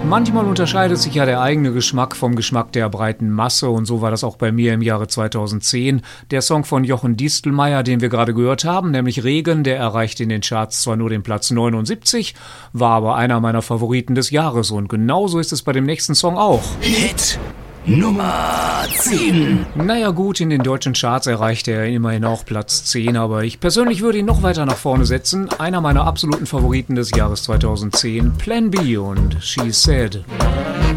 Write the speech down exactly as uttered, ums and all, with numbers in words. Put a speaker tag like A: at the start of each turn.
A: Manchmal unterscheidet sich ja der eigene Geschmack vom Geschmack der breiten Masse und so war das auch bei mir im Jahre zweitausendzehn. Der Song von Jochen Distelmeier, den wir gerade gehört haben, nämlich Regen, der erreichte in den Charts zwar nur den Platz neunundsiebzig, war aber einer meiner Favoriten des Jahres und genauso ist es bei dem nächsten Song auch.
B: Hit Nummer zehn.
A: Naja gut, in den deutschen Charts erreichte er immerhin auch Platz zehn, aber ich persönlich würde ihn noch weiter nach vorne setzen. Einer meiner absoluten Favoriten des Jahres zweitausendzehn, Plan B und She Said.